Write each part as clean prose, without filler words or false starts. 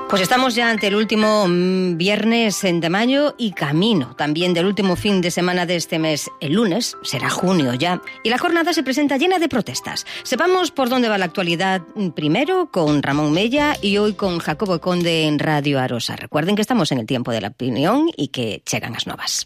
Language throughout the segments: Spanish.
Pues estamos ya ante el último viernes de mayo y camino también del último fin de semana de este mes. El lunes será junio ya y la jornada se presenta llena de protestas. Sepamos por dónde va la actualidad primero con Ramón Mella y hoy con Jacobo Conde en Radio Arosa. Recuerden que estamos en el tiempo de la opinión y que chegan as novas.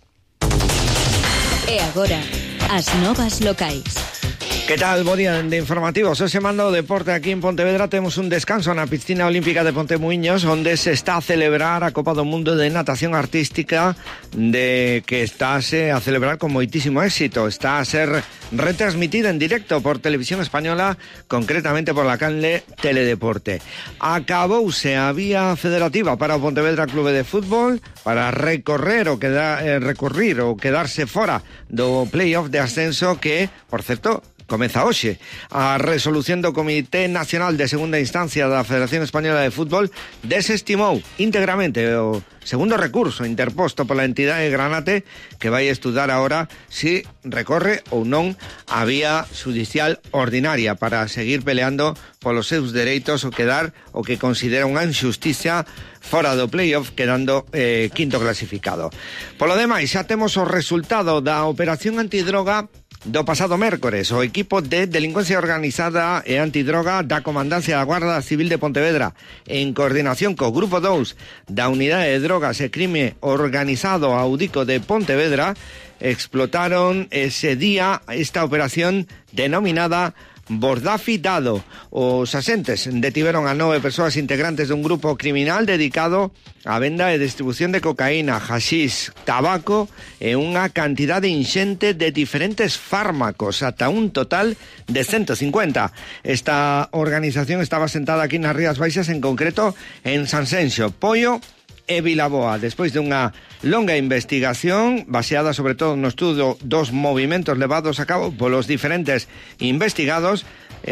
E agora, as novas locais. ¿Qué tal? Bo día de informativos. Hoxe manda o deporte aquí en Pontevedra. Temos un descanso na piscina olímpica de Pontemuiños, onde se está a celebrar a Copa do Mundo de Natación Artística, de que estáse a celebrar con moitísimo éxito. Está a ser retransmitida en directo por Televisión Española, concretamente por la canle Teledeporte. Acabouse a vía federativa para o Pontevedra Clube de Fútbol para recurrir ou quedarse fora do playoff de ascenso que, por certo, comeza hoxe. A resolución do Comité Nacional de Segunda Instancia da Federación Española de Fútbol desestimou íntegramente o segundo recurso interposto pola entidade Granate, que vai estudar agora si recorre ou non a vía judicial ordinaria para seguir peleando polos seus dereitos ou quedar o que considera unha injusticia fora do playoff, quedando quinto clasificado. Polo demais, xa temos o resultado da operación antidroga do pasado mércores. O equipo de delincuencia organizada e antidroga da Comandancia da Guarda Civil de Pontevedra, en coordinación co Grupo 2 da Unidade de Drogas e Crime Organizado Audico de Pontevedra, explotaron ese día esta operación denominada Bordafi Dado. Os axentes detiveron a 9 persoas integrantes dun grupo criminal dedicado á venda e distribución de cocaína, haxís, tabaco e unha cantidade inxente de diferentes fármacos, ata un total de 150. Esta organización estaba sentada aquí nas Rías Baixas, en concreto en Sanxenxo, Poio e Vilaboa. Despois de unha longa investigación baseada sobre todo no estudo dos movimentos levados a cabo polos diferentes investigados,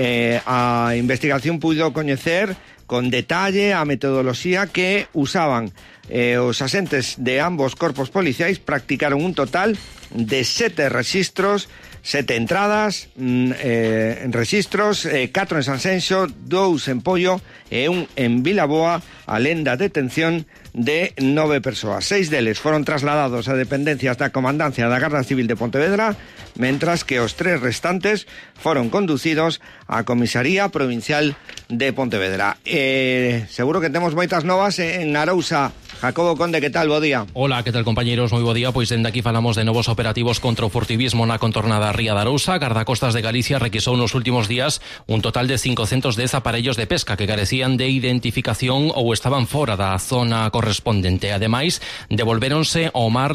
a investigación puido coñecer con detalle a metodoloxía que usaban os axentes de ambos corpos policiais. Practicaron un total de 7 rexistros, 7 entradas en rexistros, 4 en Sanxenxo, 2 en Poio e 1 en Vilaboa, alén da detención de 9 persoas. 6 deles foron trasladados a dependencias da Comandancia da Garda Civil de Pontevedra, mentras que os 3 restantes foron conducidos á Comisaría Provincial de Pontevedra. Seguro que temos moitas novas en Arousa. Jacobo Conde, ¿qué tal? Bo día. Hola, ¿qué tal, compañeros? Moi bo día. Pois dende aquí falamos de novos operativos contra o furtivismo na contornada Ría de Arousa. Gardacostas de Galicia requisou nos últimos días un total de 510 aparellos de pesca que carecían de identificación ou estaban fora da zona correspondente. Ademais, devolvéronse ao mar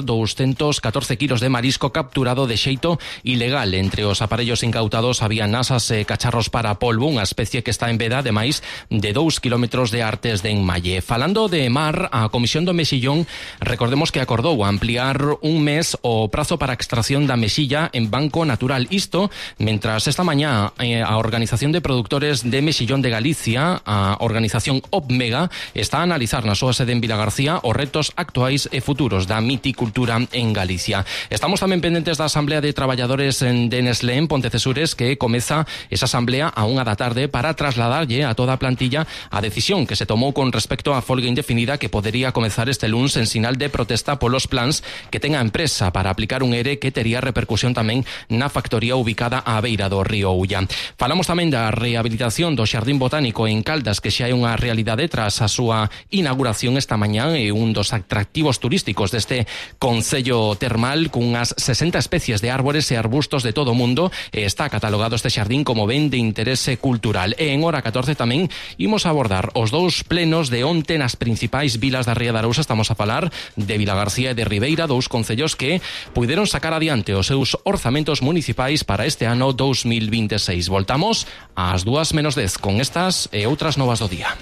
214 kilos de marisco capturado de xeito ilegal. Entre os aparellos incautados había nasas e cacharros para polvo, unha especie que está en veda, ademais de 2 kilómetros de artes de enmalle. Falando de mar, a Comisión do Mexillón, recordemos que acordou ampliar un mes o prazo para a extracción da mexilla en banco natural. Isto, mentras esta mañá a Organización de Productores de Mexillón de Galicia, a organización OPMEGA, está a analizar na súa sede en Vilagarcía os retos actuais e futuros da miticultura en Galicia. Estamos tamén pendentes da Asamblea de Traballadores de Nestlé en Pontecesures, que comeza esa asamblea a 1 da tarde para trasladarlle a toda a plantilla a decisión que se tomou con respecto á folga indefinida que podería comezar este luns en sinal de protesta polos plans que ten a empresa para aplicar un ERE que tería repercusión tamén na factoría ubicada á beira do río Ulla. Falamos tamén da rehabilitación do Xardín Botánico en Caldas, que xa é unha realidade tras a súa inauguración esta mañá, e un dos atractivos turísticos deste concello termal, cunhas 60 especies de árbores e arbustos de todo o mundo, e está catalogado este xardín como ben de interese cultural. E en hora 14 tamén imos abordar os 2 plenos de onte nas principais vilas da Ría de Arousa. Estamos a falar de Vilagarcía e de Ribeira, 2 concellos que puideron sacar adiante os seus orzamentos municipais para este ano 2026. Voltamos ás 2:10 con estas e outras novas do día.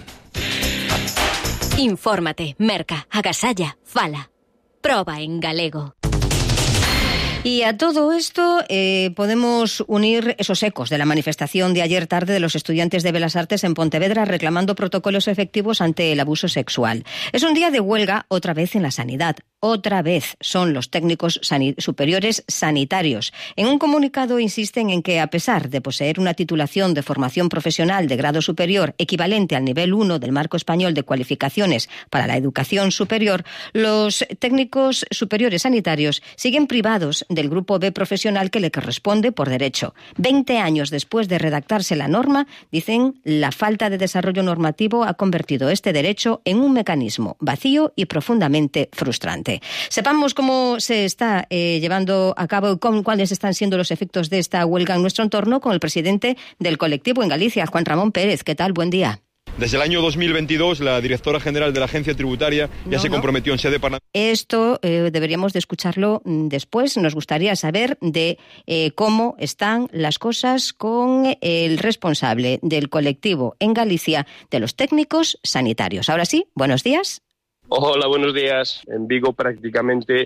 Infórmate, merca, agasalla, fala. Proba en galego. Y a todo esto podemos unir esos ecos de la manifestación de ayer tarde de los estudiantes de Belas Artes en Pontevedra reclamando protocolos efectivos ante el abuso sexual. Es un día de huelga otra vez en la sanidad. Otra vez son los técnicos superiores sanitarios. En un comunicado insisten en que, a pesar de poseer una titulación de formación profesional de grado superior equivalente al nivel 1 del Marco Español de Cualificaciones para la Educación Superior, los técnicos superiores sanitarios siguen privados del grupo B profesional que le corresponde por derecho. 20 años después de redactarse la norma, dicen, la falta de desarrollo normativo ha convertido este derecho en un mecanismo vacío y profundamente frustrante. Sepamos cómo se está llevando a cabo y cuáles están siendo los efectos de esta huelga en nuestro entorno con el presidente del colectivo en Galicia, Juan Ramón Pérez. ¿Qué tal? Buen día. Desde el año 2022, la directora general de la Agencia Tributaria ya se comprometió en sede parlamentaria. Esto deberíamos de escucharlo después. Nos gustaría saber de cómo están las cosas con el responsable del colectivo en Galicia de los técnicos sanitarios. Ahora sí, buenos días. Hola, buenos días. En Vigo prácticamente,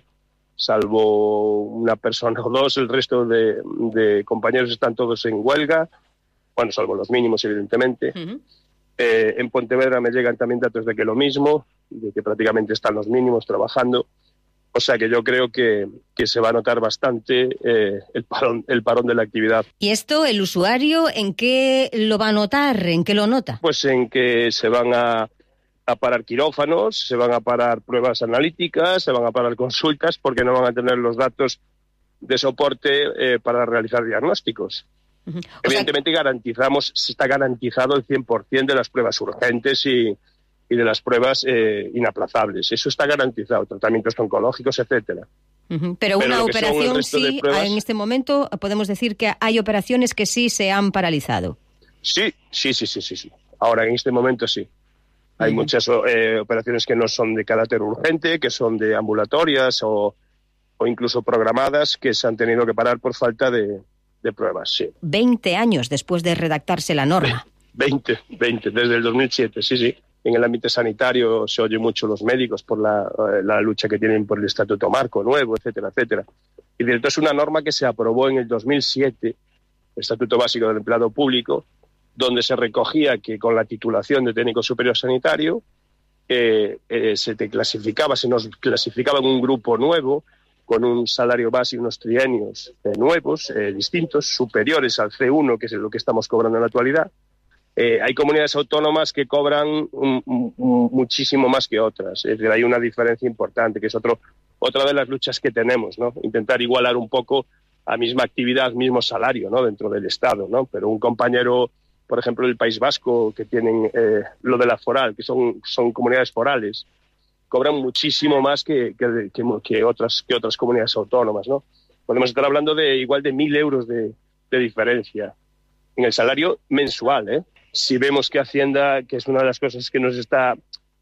salvo una persona o dos, el resto de compañeros están todos en huelga. Bueno, salvo los mínimos, evidentemente. Uh-huh. En Pontevedra me llegan también datos de que lo mismo, de que prácticamente están los mínimos trabajando. O sea que yo creo que se va a notar bastante el parón de la actividad. ¿Y esto, el usuario, en qué lo va a notar? ¿En qué lo nota? Pues en que se van a parar quirófanos, se van a parar pruebas analíticas, se van a parar consultas porque no van a tener los datos de soporte para realizar diagnósticos. Uh-huh. Evidentemente está garantizado el 100% de las pruebas urgentes y de las pruebas inaplazables. Eso está garantizado, tratamientos oncológicos, etcétera. Uh-huh. Pero una operación sí, pruebas, en este momento podemos decir que hay operaciones que sí se han paralizado. Sí. Ahora en este momento sí. Hay muchas operaciones que no son de carácter urgente, que son de ambulatorias o incluso programadas, que se han tenido que parar por falta de pruebas, sí. 20 años después de redactarse la norma. 20, desde el 2007, sí. En el ámbito sanitario se oye mucho los médicos por la lucha que tienen por el Estatuto Marco nuevo, etcétera. Y de hecho es una norma que se aprobó en el 2007, el Estatuto Básico del Empleado Público, donde se recogía que con la titulación de técnico superior sanitario se nos clasificaba en un grupo nuevo, con un salario base y unos trienios nuevos, distintos, superiores al C1, que es lo que estamos cobrando en la actualidad. Hay comunidades autónomas que cobran muchísimo más que otras. Es decir, hay una diferencia importante, que es otra de las luchas que tenemos, ¿no? Intentar igualar un poco a misma actividad, mismo salario, ¿no? Dentro del Estado, ¿no? Pero un compañero, por ejemplo, del País Vasco, que tienen lo de la foral, que son comunidades forales, cobran muchísimo más que otras comunidades autónomas, ¿no? Podemos estar hablando de igual de 1.000 euros de diferencia en el salario mensual, ¿eh? Si vemos que Hacienda, que es una de las cosas que nos está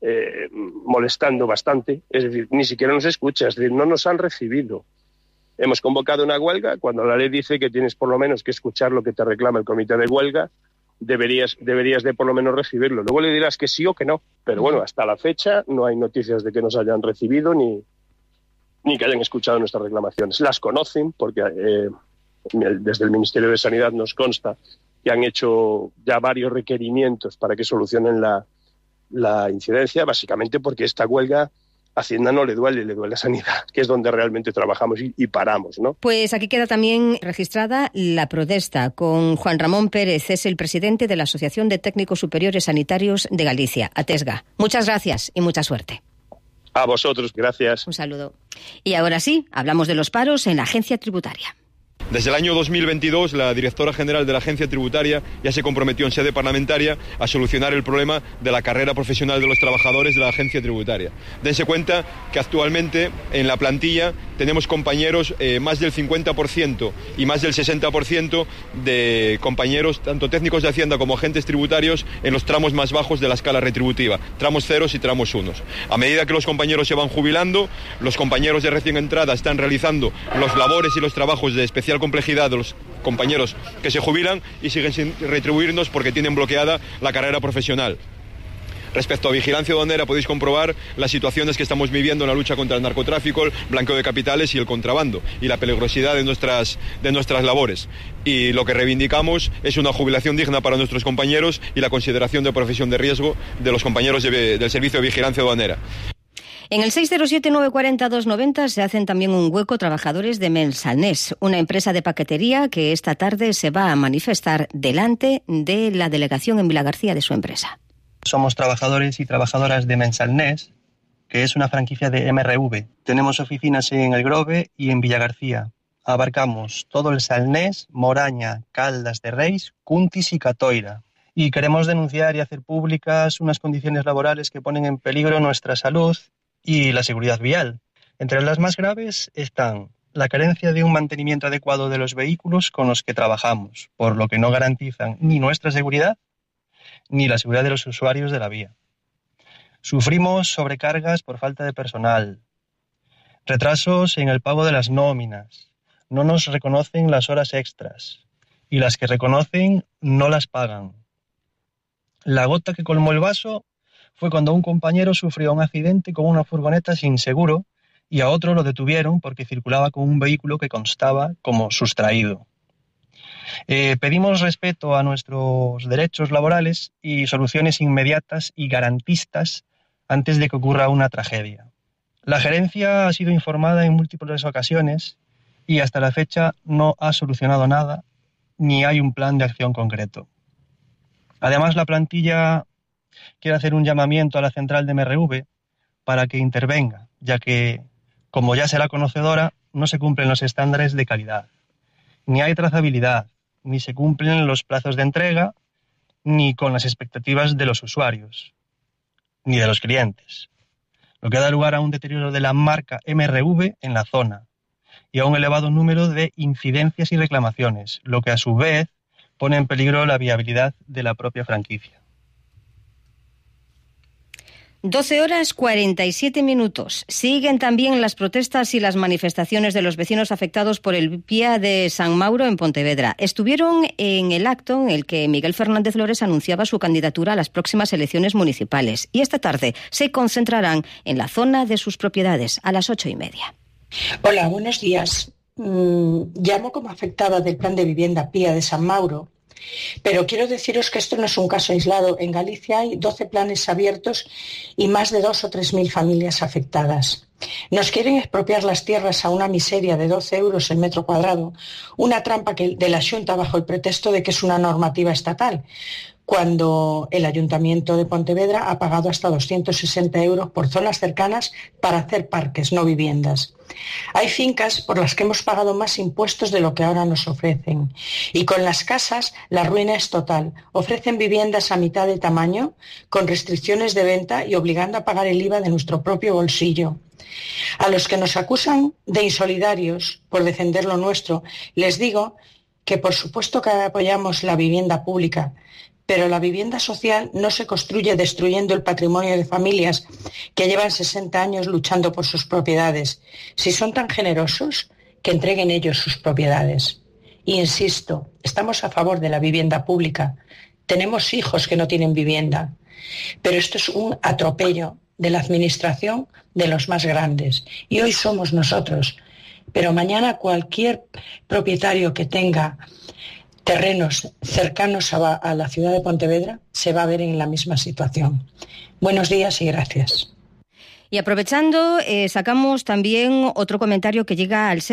molestando bastante, es decir, ni siquiera nos escucha, es decir, no nos han recibido. Hemos convocado una huelga cuando la ley dice que tienes por lo menos que escuchar lo que te reclama el comité de huelga. Deberías de por lo menos recibirlo. Luego le dirás que sí o que no, pero bueno, hasta la fecha no hay noticias de que nos hayan recibido ni que hayan escuchado nuestras reclamaciones. Las conocen porque desde el Ministerio de Sanidad nos consta que han hecho ya varios requerimientos para que solucionen la incidencia, básicamente porque esta huelga a Hacienda no le duele a Sanidad, que es donde realmente trabajamos y paramos, ¿no? Pues aquí queda también registrada la protesta con Juan Ramón Pérez, es el presidente de la Asociación de Técnicos Superiores Sanitarios de Galicia, ATESGA. Muchas gracias y mucha suerte. A vosotros, gracias. Un saludo. Y ahora sí, hablamos de los paros en la Agencia Tributaria. Desde el año 2022, la directora general de la Agencia Tributaria ya se comprometió en sede parlamentaria a solucionar el problema de la carrera profesional de los trabajadores de la Agencia Tributaria. Dense cuenta que actualmente en la plantilla tenemos compañeros, más del 50% y más del 60% de compañeros, tanto técnicos de Hacienda como agentes tributarios, en los tramos más bajos de la escala retributiva, tramos ceros y tramos unos. A medida que los compañeros se van jubilando, los compañeros de recién entrada están realizando los labores y los trabajos de especial complejidad de los compañeros que se jubilan y siguen sin retribuirnos porque tienen bloqueada la carrera profesional. Respecto a vigilancia aduanera, podéis comprobar las situaciones que estamos viviendo en la lucha contra el narcotráfico, el blanqueo de capitales y el contrabando, y la peligrosidad de nuestras labores. Y lo que reivindicamos es una jubilación digna para nuestros compañeros y la consideración de profesión de riesgo de los compañeros del Servicio de Vigilancia Aduanera. En el 607-940-290 se hacen también un hueco trabajadores de Mensalnés, una empresa de paquetería que esta tarde se va a manifestar delante de la delegación en Vilagarcía de su empresa. Somos trabajadores y trabajadoras de Mensalnés, que es una franquicia de MRV. Tenemos oficinas en El Grove y en Villagarcía. Abarcamos todo el Salnés, Moraña, Caldas de Reis, Cuntis y Catoira. Y queremos denunciar y hacer públicas unas condiciones laborales que ponen en peligro nuestra salud y la seguridad vial. Entre las más graves están la carencia de un mantenimiento adecuado de los vehículos con los que trabajamos, por lo que no garantizan ni nuestra seguridad ni la seguridad de los usuarios de la vía. Sufrimos sobrecargas por falta de personal, retrasos en el pago de las nóminas, no nos reconocen las horas extras y las que reconocen no las pagan. La gota que colmó el vaso fue cuando un compañero sufrió un accidente con una furgoneta sin seguro y a otro lo detuvieron porque circulaba con un vehículo que constaba como sustraído. Pedimos respeto a nuestros derechos laborales y soluciones inmediatas y garantistas antes de que ocurra una tragedia. La gerencia ha sido informada en múltiples ocasiones y hasta la fecha no ha solucionado nada ni hay un plan de acción concreto. Además, la plantilla quiere hacer un llamamiento a la central de MRV para que intervenga, ya que, como ya será conocedora, no se cumplen los estándares de calidad. Ni hay trazabilidad, ni se cumplen los plazos de entrega, ni con las expectativas de los usuarios, ni de los clientes, lo que da lugar a un deterioro de la marca MRV en la zona y a un elevado número de incidencias y reclamaciones, lo que a su vez pone en peligro la viabilidad de la propia franquicia. 12:47. Siguen también las protestas y las manifestaciones de los vecinos afectados por el PIA de San Mauro en Pontevedra. Estuvieron en el acto en el que Miguel Fernández Lores anunciaba su candidatura a las próximas elecciones municipales y esta tarde se concentrarán en la zona de sus propiedades a las 8:30. Hola, buenos días. Llamo como afectada del plan de vivienda PIA de San Mauro. Pero quiero deciros que esto no es un caso aislado. En Galicia hay 12 planes abiertos y más de 2.000 o 3.000 familias afectadas. Nos quieren expropiar las tierras a una miseria de 12 euros el metro cuadrado, una trampa de la Xunta bajo el pretexto de que es una normativa estatal, cuando el Ayuntamiento de Pontevedra ha pagado hasta 260 euros por zonas cercanas para hacer parques, no viviendas. Hay fincas por las que hemos pagado más impuestos de lo que ahora nos ofrecen. Y con las casas la ruina es total. Ofrecen viviendas a mitad de tamaño, con restricciones de venta y obligando a pagar el IVA de nuestro propio bolsillo. A los que nos acusan de insolidarios por defender lo nuestro, les digo que por supuesto que apoyamos la vivienda pública, pero la vivienda social no se construye destruyendo el patrimonio de familias que llevan 60 años luchando por sus propiedades. Si son tan generosos, que entreguen ellos sus propiedades. Y insisto, estamos a favor de la vivienda pública. Tenemos hijos que no tienen vivienda. Pero esto es un atropello de la administración de los más grandes. Y hoy somos nosotros. Pero mañana cualquier propietario que tenga terrenos cercanos a la ciudad de Pontevedra se va a ver en la misma situación. Buenos días y gracias. Y aprovechando, sacamos también otro comentario que llega al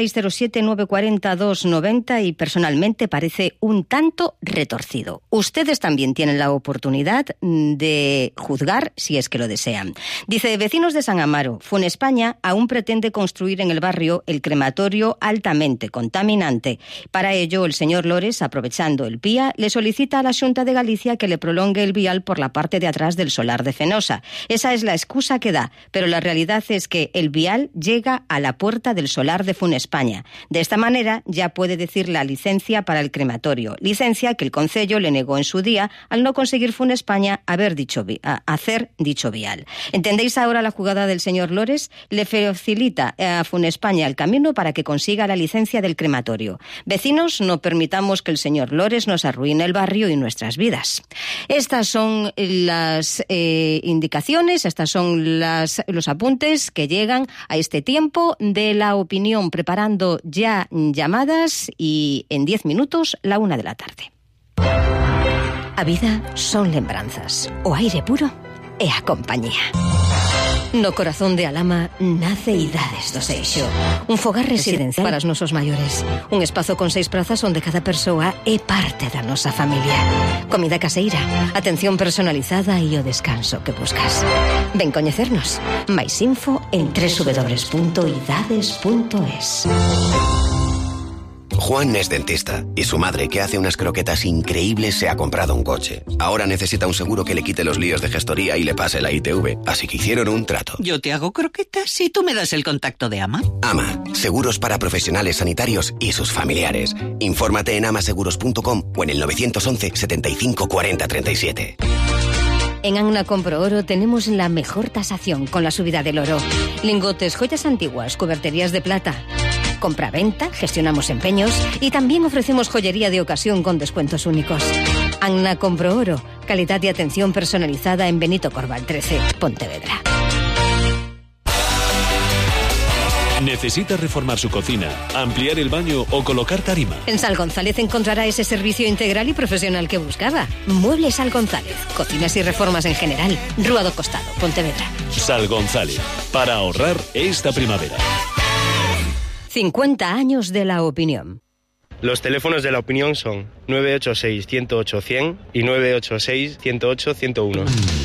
607-940-290 y personalmente parece un tanto retorcido. Ustedes también tienen la oportunidad de juzgar si es que lo desean. Dice, vecinos de San Amaro, Funespaña aún pretende construir en el barrio el crematorio altamente contaminante. Para ello, el señor Lores, aprovechando el PIA, le solicita a la Xunta de Galicia que le prolongue el vial por la parte de atrás del solar de Fenosa. Esa es la excusa que da, pero la realidad es que el vial llega a la puerta del solar de Funespaña. De esta manera ya puede decir la licencia para el crematorio, licencia que el concello le negó en su día al no conseguir Funespaña hacer dicho vial. ¿Entendéis ahora la jugada del señor Lores? Le facilita a Funespaña el camino para que consiga la licencia del crematorio. Vecinos, no permitamos que el señor Lores nos arruine el barrio y nuestras vidas. Estas son las indicaciones, estas son los apuntes que llegan a este tiempo de la opinión, preparando ya llamadas y en 10 minutos la 1 de la tarde. A vida son lembranzas, o aire puro e a compañía. No corazón de Alama nace Idades do Seixo. Un fogar residencial para os nosos maiores. Un espazo con 6 prazas onde cada persoa é parte da nosa familia. Comida caseira, atención personalizada e o descanso que buscas. Ven coñecernos. Mais info en www.idades.es. Juan es dentista y su madre, que hace unas croquetas increíbles, se ha comprado un coche. Ahora necesita un seguro que le quite los líos de gestoría y le pase la ITV, así que hicieron un trato. Yo te hago croquetas y tú me das el contacto de AMA. AMA, seguros para profesionales sanitarios y sus familiares. Infórmate en amaseguros.com o en el 911 75 40 37. En Anna Compro Oro tenemos la mejor tasación con la subida del oro. Lingotes, joyas antiguas, cuberterías de plata. Compra-venta, gestionamos empeños y también ofrecemos joyería de ocasión con descuentos únicos. Anna Compro Oro, calidad y atención personalizada en Benito Corval 13, Pontevedra. ¿Necesita reformar su cocina, ampliar el baño o colocar tarima? En Sal González encontrará ese servicio integral y profesional que buscaba. Muebles Sal González, cocinas y reformas en general. Rúa do Costado, Pontevedra. Sal González, para ahorrar esta primavera. 50 años de la opinión. Los teléfonos de la opinión son 986-108-100 y 986-108-101.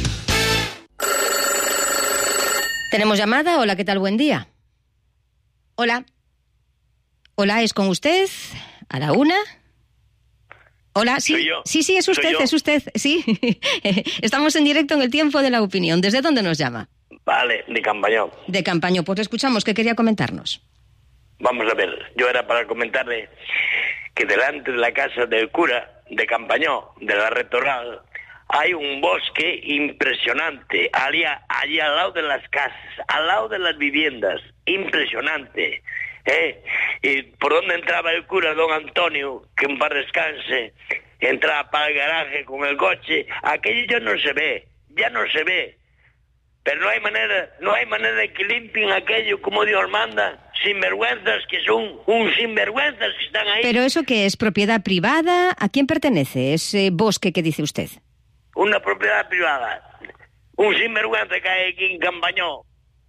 ¿Tenemos llamada? Hola, ¿qué tal? Buen día. Hola. Hola, ¿es con usted? ¿A la 1? Hola, sí. ¿Soy yo? Sí, es usted, es usted, sí. Estamos en directo en el tiempo de la opinión. ¿Desde dónde nos llama? Vale, de Campañó. De Campañó, pues escuchamos, ¿qué quería comentarnos? Vamos a ver, yo era para comentarle que delante de la casa del cura de Campañó, de la rectoral, hay un bosque impresionante, allí al lado de las casas, al lado de las viviendas, impresionante. Y por donde entraba el cura, don Antonio, que en paz descanse, entraba para el garaje con el coche, aquello ya no se ve. Pero no hay manera de que limpien aquello como Dios manda, sinvergüenzas que son sinvergüenzas que están ahí. ¿Pero eso qué es? ¿Propiedad privada? ¿A quién pertenece ese bosque que dice usted? Una propiedad privada. Un sinvergüenza que hay aquí en Campañó.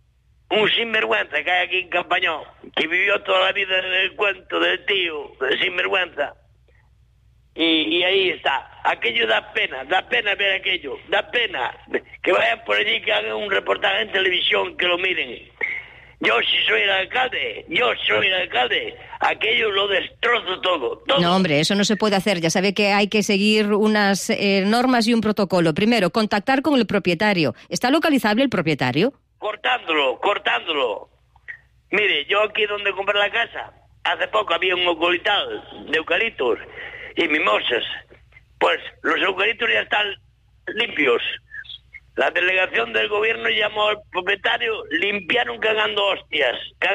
Que vivió toda la vida en el cuento del tío, de sinvergüenza. Y ahí está. Aquello da pena ver aquello, da pena. Que vayan por allí, que hagan un reportaje en televisión, que lo miren. Yo si soy el alcalde, aquello lo destrozo todo. No, hombre, eso no se puede hacer. Ya sabe que hay que seguir unas normas y un protocolo. Primero, contactar con el propietario. ¿Está localizable el propietario? Cortándolo. Mire, yo aquí donde compré la casa, hace poco había un eucaliptal de eucaliptos y mimosas. Pues los eucaliptos ya están limpios. La delegación del gobierno llamó al propietario, limpiaron cagando hostias,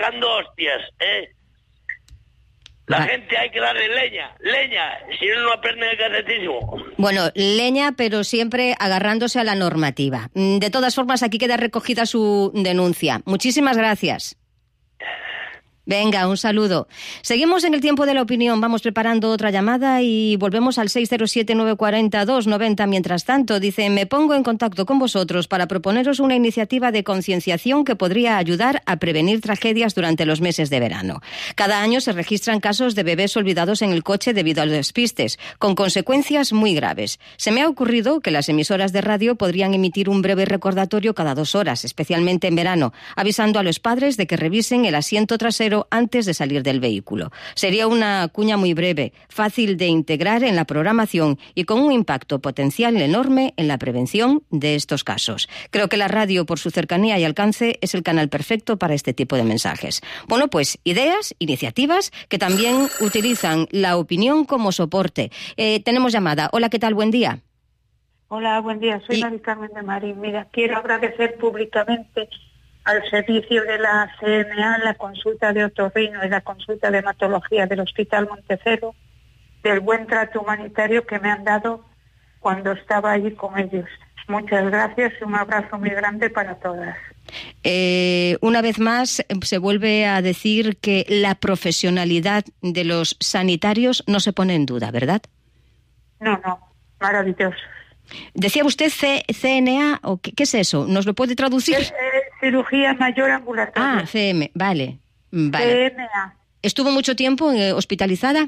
La gente hay que darle leña, si no aprenden el catecismo. Bueno, leña, pero siempre agarrándose a la normativa. De todas formas, aquí queda recogida su denuncia. Muchísimas gracias. Venga, un saludo. Seguimos en el tiempo de la opinión. Vamos preparando otra llamada y volvemos al 607-940-290. Mientras tanto, dice, me pongo en contacto con vosotros para proponeros una iniciativa de concienciación que podría ayudar a prevenir tragedias durante los meses de verano. Cada año se registran casos de bebés olvidados en el coche debido a los despistes, con consecuencias muy graves. Se me ha ocurrido que las emisoras de radio podrían emitir un breve recordatorio cada 2 horas, especialmente en verano, avisando a los padres de que revisen el asiento trasero trasero antes de salir del vehículo. Sería una cuña muy breve, fácil de integrar en la programación y con un impacto potencial enorme en la prevención de estos casos. Creo que la radio, por su cercanía y alcance, es el canal perfecto para este tipo de mensajes. Bueno, pues ideas, iniciativas que también utilizan la opinión como soporte. Tenemos llamada. Hola, ¿qué tal? Buen día. Hola, buen día. Soy Mari Carmen de Marín. Mira, quiero agradecer públicamente al servicio de la CNA, la consulta de otorrino y la consulta de hematología del Hospital Montecero, del buen trato humanitario que me han dado cuando estaba allí con ellos. Muchas gracias y un abrazo muy grande para todas. Una vez más, se vuelve a decir que la profesionalidad de los sanitarios no se pone en duda, ¿verdad? No, maravilloso. Decía usted CNA, ¿o qué es eso? ¿Nos lo puede traducir? Cirugía mayor ambulatoria. Ah, CM, vale. CNA. ¿Estuvo mucho tiempo hospitalizada?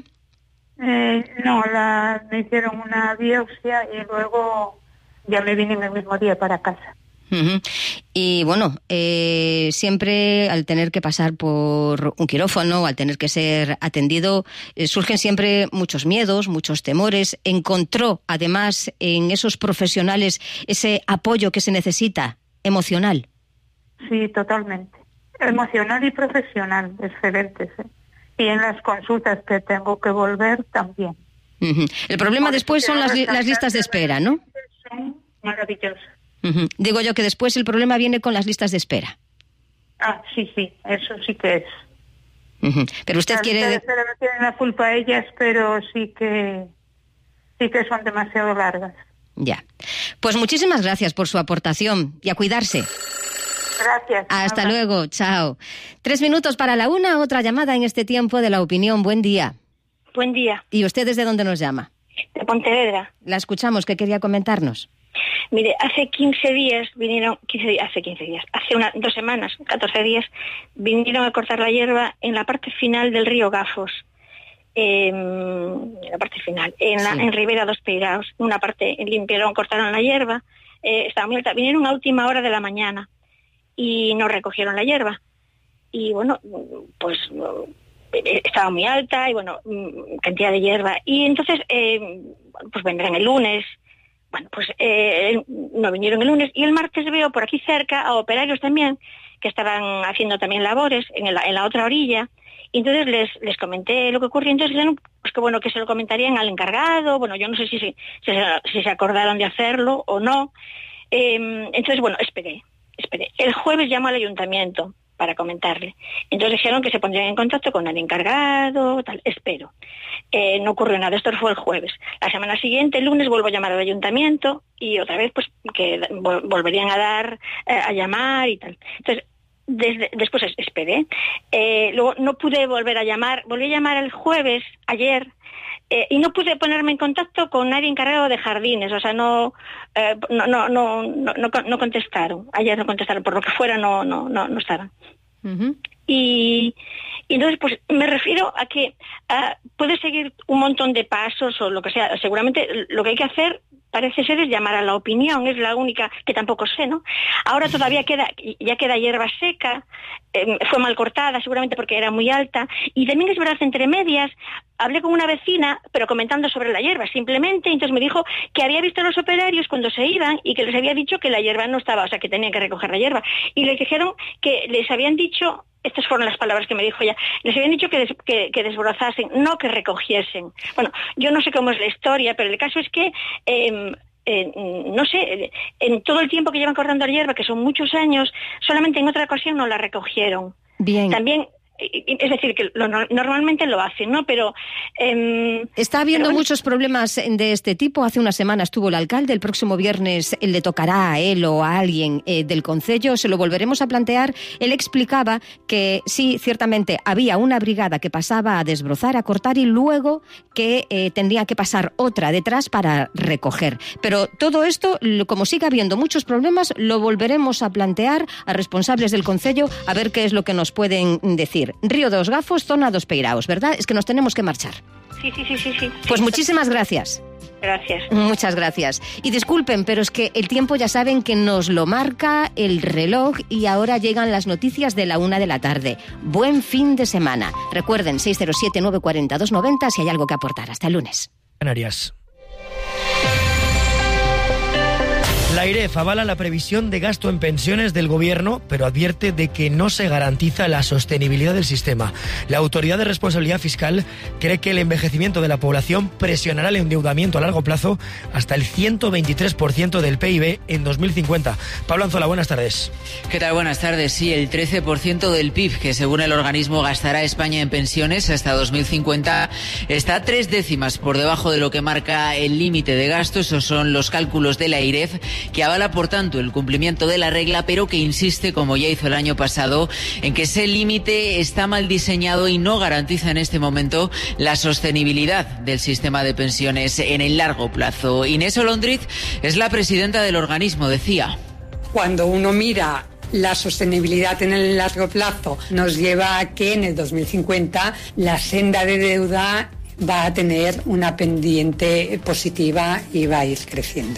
No, me hicieron una biopsia y luego ya me vine el mismo día para casa. Uh-huh. Y bueno, siempre al tener que pasar por un quirófano, al tener que ser atendido, surgen siempre muchos miedos, muchos temores. ¿Encontró además en esos profesionales ese apoyo que se necesita, emocional? Sí, totalmente. Emocional y profesional, excelentes. Y en las consultas que tengo que volver también. Uh-huh. El problema después son las listas de espera, ¿no? Son maravillosas. Uh-huh. Digo yo que después el problema viene con las listas de espera. Ah, sí, eso sí que es. Uh-huh. Pero usted quiere... Las listas de espera no tienen la culpa ellas, pero sí que son demasiado largas. Ya. Pues muchísimas gracias por su aportación y a cuidarse. Gracias. Hasta luego, chao. 3 minutos para la 1, otra llamada en este tiempo de la opinión. Buen día. Buen día. ¿Y usted desde dónde nos llama? De Pontevedra. La escuchamos, ¿qué quería comentarnos? Mire, hace 15 días vinieron, hace 2 semanas, 14 días, vinieron a cortar la hierba en la parte final del río Gafos. En la parte final, en Ribera dos Peiraos. Una parte limpiaron, cortaron la hierba, estaba muy alta. Vinieron a última hora de la mañana y no recogieron la hierba. Y bueno, pues estaba muy alta y bueno, cantidad de hierba. Y entonces, pues vendrán el lunes. Bueno, pues no vinieron el lunes y el martes veo por aquí cerca a operarios también que estaban haciendo también labores en la otra orilla y entonces les comenté lo que ocurría. Entonces dijeron pues que bueno, que se lo comentarían al encargado. Bueno, yo no sé si se acordaron de hacerlo o no. Entonces bueno, esperé. El jueves llamo al ayuntamiento para comentarle. Entonces dijeron que se pondrían en contacto con el encargado, tal, espero. No ocurrió nada, esto fue el jueves. La semana siguiente, el lunes, vuelvo a llamar al ayuntamiento y otra vez pues que volverían a llamar y tal. Entonces, después esperé. Luego no pude volver a llamar, volví a llamar el jueves, ayer, y no pude ponerme en contacto con nadie encargado de jardines, o sea, no contestaron. Ayer no contestaron, por lo que fuera no estaban. Uh-huh. Y entonces, pues me refiero a que puede seguir un montón de pasos o lo que sea. Seguramente lo que hay que hacer parece ser es llamar a la opinión, es la única que tampoco sé, ¿no? Ahora todavía queda hierba seca, fue mal cortada seguramente porque era muy alta, y también es verdad, entre medias, hablé con una vecina, pero comentando sobre la hierba, simplemente, entonces me dijo que había visto a los operarios cuando se iban y que les había dicho que la hierba no estaba, o sea, que tenían que recoger la hierba, y les dijeron que les habían dicho, estas fueron las palabras que me dijo ella, les habían dicho que desbrozasen, no que recogiesen. Bueno, yo no sé cómo es la historia, pero el caso es que, no sé, en todo el tiempo que llevan cortando la hierba, que son muchos años, solamente en otra ocasión no la recogieron. Bien. También, es decir, que normalmente lo hacen, ¿no? Pero está habiendo muchos problemas de este tipo. Hace una semana estuvo el alcalde, el próximo viernes le tocará a él o a alguien del concello, se lo volveremos a plantear. Él explicaba que sí, ciertamente había una brigada que pasaba a desbrozar, a cortar y luego que tendría que pasar otra detrás para recoger. Pero todo esto, como sigue habiendo muchos problemas, lo volveremos a plantear a responsables del concello a ver qué es lo que nos pueden decir. Río dos Gafos, zona dos Peiraos, ¿verdad? Es que nos tenemos que marchar. Sí. Pues muchísimas gracias. Gracias. Muchas gracias. Y disculpen, pero es que el tiempo ya saben que nos lo marca el reloj y ahora llegan las noticias de la 1 de la tarde. Buen fin de semana. Recuerden, 607-940-290 si hay algo que aportar. Hasta el lunes. Canarias. La AIREF avala la previsión de gasto en pensiones del Gobierno, pero advierte de que no se garantiza la sostenibilidad del sistema. La Autoridad de Responsabilidad Fiscal cree que el envejecimiento de la población presionará el endeudamiento a largo plazo hasta el 123% del PIB en 2050. Pablo Anzola, buenas tardes. ¿Qué tal? Buenas tardes. Sí, el 13% del PIB que según el organismo gastará España en pensiones hasta 2050 está 3 décimas por debajo de lo que marca el límite de gasto. Esos son los cálculos de la AIREF, que avala por tanto el cumplimiento de la regla, pero que insiste, como ya hizo el año pasado, en que ese límite está mal diseñado y no garantiza en este momento la sostenibilidad del sistema de pensiones en el largo plazo. Inés Olondriz es la presidenta del organismo, decía. Cuando uno mira la sostenibilidad en el largo plazo, nos lleva a que en el 2050 la senda de deuda va a tener una pendiente positiva y va a ir creciendo.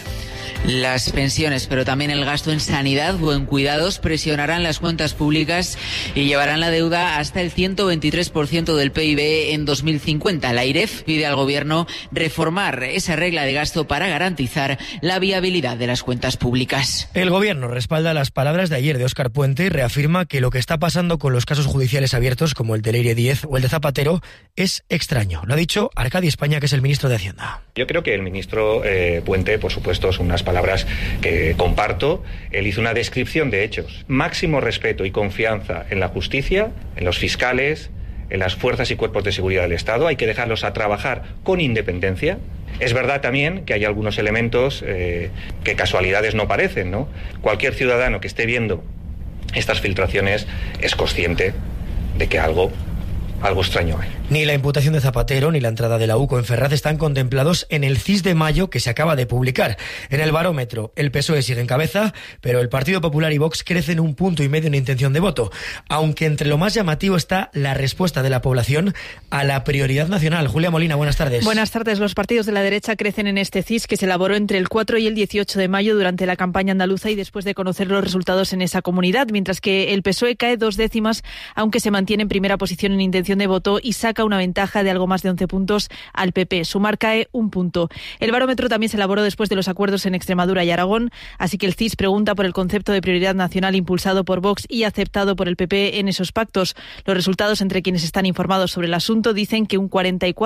Las pensiones, pero también el gasto en sanidad o en cuidados presionarán las cuentas públicas y llevarán la deuda hasta el 123% del PIB en 2050. La AIREF pide al Gobierno reformar esa regla de gasto para garantizar la viabilidad de las cuentas públicas. El Gobierno respalda las palabras de ayer de Óscar Puente y reafirma que lo que está pasando con los casos judiciales abiertos, como el de Leire 10 o el de Zapatero, es extraño. Lo ha dicho Arcadi España, que es el ministro de Hacienda. Yo creo que el ministro Puente, por supuesto, son unas palabras que comparto. Él hizo una descripción de hechos. Máximo respeto y confianza en la justicia, en los fiscales, en las fuerzas y cuerpos de seguridad del Estado. Hay que dejarlos a trabajar con independencia. Es verdad también que hay algunos elementos que casualidades no parecen, ¿no? Cualquier ciudadano que esté viendo estas filtraciones es consciente de que algo extraño hay. Ni la imputación de Zapatero ni la entrada de la UCO en Ferraz están contemplados en el CIS de mayo que se acaba de publicar. En el barómetro, el PSOE sigue en cabeza, pero el Partido Popular y Vox crecen 1,5 puntos en intención de voto, aunque entre lo más llamativo está la respuesta de la población a la prioridad nacional. Julia Molina, buenas tardes. Buenas tardes. Los partidos de la derecha crecen en este CIS que se elaboró entre el 4 y el 18 de mayo durante la campaña andaluza y después de conocer los resultados en esa comunidad, mientras que el PSOE cae 2 décimas, aunque se mantiene en primera posición en intención de voto y saca una ventaja de algo más de 11 puntos al PP. Sumar cae 1 punto. El barómetro también se elaboró después de los acuerdos en Extremadura y Aragón, así que el CIS pregunta por el concepto de prioridad nacional impulsado por Vox y aceptado por el PP en esos pactos. Los resultados entre quienes están informados sobre el asunto dicen que un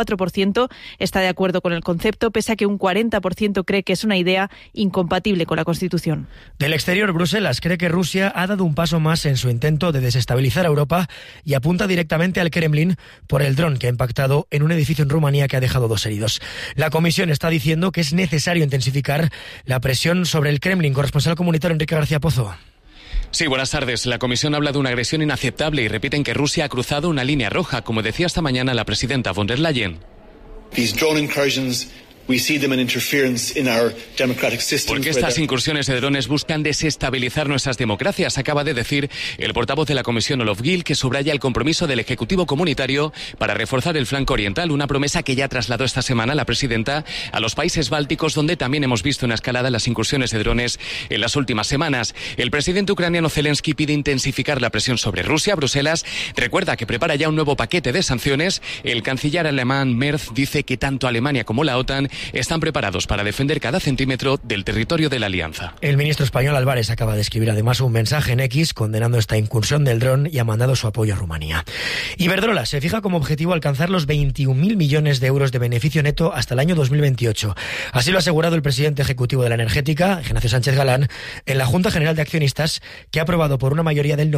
44% está de acuerdo con el concepto, pese a que un 40% cree que es una idea incompatible con la Constitución. Del exterior, Bruselas cree que Rusia ha dado un paso más en su intento de desestabilizar a Europa y apunta directamente al Kremlin por el dron que ha impactado en un edificio en Rumanía que ha dejado 2 heridos. La Comisión está diciendo que es necesario intensificar la presión sobre el Kremlin. Corresponsal comunitario Enrique García Pozo. Sí, buenas tardes. La Comisión habla de una agresión inaceptable y repiten que Rusia ha cruzado una línea roja, como decía esta mañana la presidenta von der Leyen. These drone incursions, we see them an interference in our democratic systems. Porque estas incursiones de drones buscan desestabilizar nuestras democracias, acaba de decir el portavoz de la Comisión Olof Gil, que subraya el compromiso del Ejecutivo Comunitario para reforzar el flanco oriental, una promesa que ya trasladó esta semana la presidenta a los países bálticos, donde también hemos visto una escalada en las incursiones de drones en las últimas semanas. El presidente ucraniano Zelensky pide intensificar la presión sobre Rusia. Bruselas recuerda que prepara ya un nuevo paquete de sanciones. El canciller alemán Merz dice que tanto Alemania como la OTAN están preparados para defender cada centímetro del territorio de la alianza. El ministro español Álvarez acaba de escribir además un mensaje en X condenando esta incursión del dron y ha mandado su apoyo a Rumanía. Iberdrola se fija como objetivo alcanzar los 21.000 millones de euros de beneficio neto hasta el año 2028. Así lo ha asegurado el presidente ejecutivo de la energética, Ignacio Sánchez Galán, en la Junta General de Accionistas, que ha aprobado por una mayoría del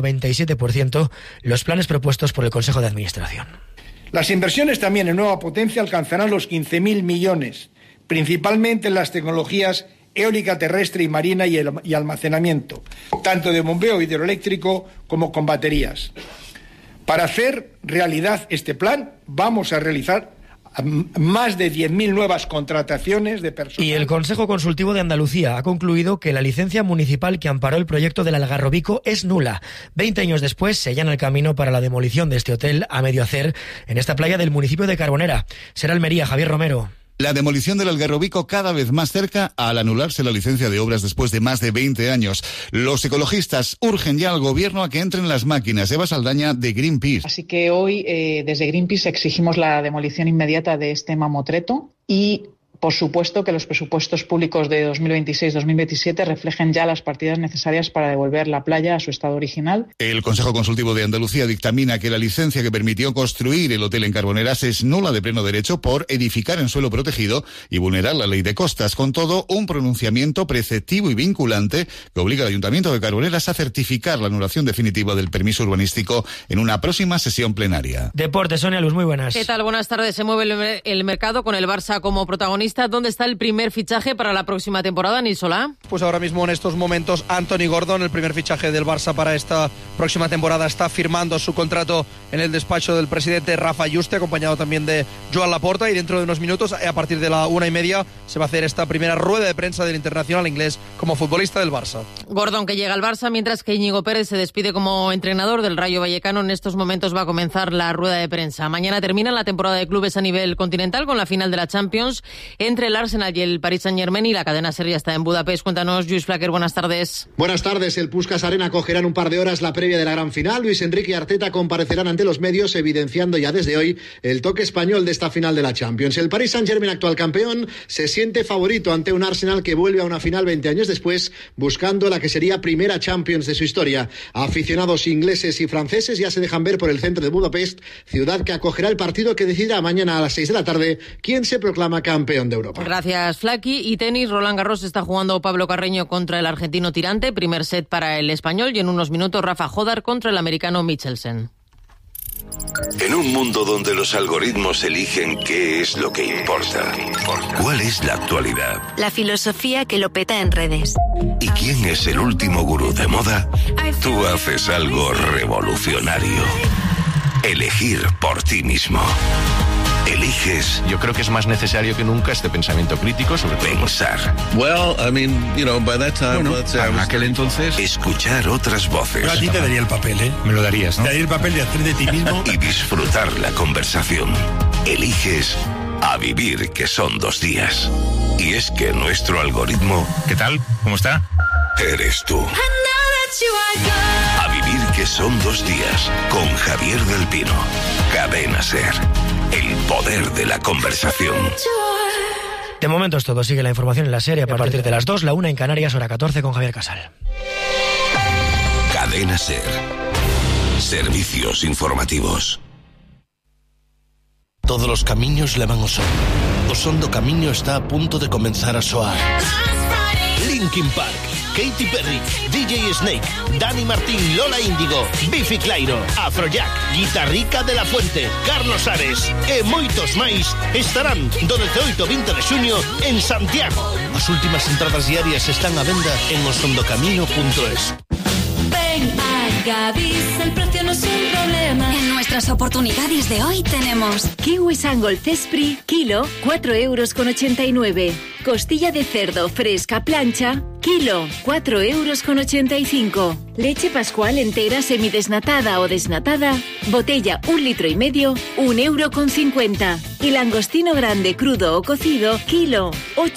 97% los planes propuestos por el Consejo de Administración. Las inversiones también en nueva potencia alcanzarán los 15.000 millones, principalmente en las tecnologías eólica terrestre y marina y almacenamiento, tanto de bombeo hidroeléctrico como con baterías. Para hacer realidad este plan, vamos a realizar más de 10.000 nuevas contrataciones de personal. Y el Consejo Consultivo de Andalucía ha concluido que la licencia municipal que amparó el proyecto del Algarrobico es nula. 20 años después se allana el camino para la demolición de este hotel a medio hacer en esta playa del municipio de Carbonera. Será Almería, Javier Romero. La demolición del Algarrobico cada vez más cerca al anularse la licencia de obras después de más de 20 años. Los ecologistas urgen ya al gobierno a que entren las máquinas. Eva Saldaña, de Greenpeace. Así que hoy, desde Greenpeace, exigimos la demolición inmediata de este mamotreto y, por supuesto, que los presupuestos públicos de 2026-2027 reflejen ya las partidas necesarias para devolver la playa a su estado original. El Consejo Consultivo de Andalucía dictamina que la licencia que permitió construir el hotel en Carboneras es nula de pleno derecho por edificar en suelo protegido y vulnerar la ley de costas. Con todo, un pronunciamiento preceptivo y vinculante que obliga al Ayuntamiento de Carboneras a certificar la anulación definitiva del permiso urbanístico en una próxima sesión plenaria. Deportes, Sonia Luz, muy buenas. ¿Qué tal? Buenas tardes. Se mueve el mercado con el Barça como protagonista. ¿Dónde está el primer fichaje para la próxima temporada, Nisolá? Pues ahora mismo, en estos momentos, Anthony Gordon, el primer fichaje del Barça para esta próxima temporada, está firmando su contrato en el despacho del presidente Rafa Juste, acompañado también de Joan Laporta, y dentro de unos minutos, a partir de la 1:30, se va a hacer esta primera rueda de prensa del internacional inglés como futbolista del Barça. Gordon, que llega al Barça, mientras que Íñigo Pérez se despide como entrenador del Rayo Vallecano. En estos momentos va a comenzar la rueda de prensa. Mañana termina la temporada de clubes a nivel continental con la final de la Champions entre el Arsenal y el Paris Saint-Germain, y la cadena SER ya está en Budapest. Cuéntanos, Lluís Flaquer, buenas tardes. Buenas tardes. El Puskás Arena acogerá en un par de horas la previa de la gran final. Luis Enrique y Arteta comparecerán ante los medios, evidenciando ya desde hoy el toque español de esta final de la Champions. El Paris Saint-Germain, actual campeón, se siente favorito ante un Arsenal que vuelve a una final 20 años después, buscando la que sería primera Champions de su historia. Aficionados ingleses y franceses ya se dejan ver por el centro de Budapest, ciudad que acogerá el partido que decidirá mañana a las 6 de la tarde quién se proclama campeón de Europa. Gracias, Flaqui. Y tenis, Roland Garros está jugando Pablo Carreño contra el argentino Tirante, primer set para el español, y en unos minutos Rafa Jodar contra el americano Michelsen. En un mundo donde los algoritmos eligen qué es lo que importa, ¿cuál es la actualidad? La filosofía que lo peta en redes. ¿Y quién es el último gurú de moda? Tú haces algo revolucionario. Elegir por ti mismo. Eliges. Yo creo que es más necesario que nunca este pensamiento crítico sobre todo. Pensar. Well, I mean, you know, by that time, bueno, en aquel entonces, escuchar otras voces. Pero a ti te daría el papel, ¿eh? Me lo darías, ¿no? Te daría el papel de hacer de ti mismo. Y disfrutar la conversación. Eliges a vivir, que son 2 días. Y es que nuestro algoritmo... ¿Qué tal? ¿Cómo está? Eres tú. A vivir, que son 2 días. Con Javier del Pino. Cadena SER. El poder de la conversación. De momento es todo. Sigue la información en la serie a partir de las 2, la 1 en Canarias, hora 14, con Javier Casal. Cadena SER. Servicios informativos. Todos los camiños levan ao sol. O son do camiño está a punto de comenzar a soar. Linkin Park, Katy Perry, DJ Snake, Dani Martín, Lola Índigo, Biffy Clyro, Afrojack, Guitarrica de la Fuente, Carlos Ares e moitos máis estarán do 18 ao 20 de xuño en Santiago. As últimas entradas diarias están a venda en osondocamino.es. Ven a Gadis, el precio no es un problema. En nuestras oportunidades de hoy tenemos kiwi Sangol Cespri, kilo, 4,89 €. Costilla de cerdo fresca plancha, kilo, 4,85 €. Leche Pascual entera semidesnatada o desnatada, botella 1,5 litros, 1,50 €. Y langostino grande crudo o cocido, kilo,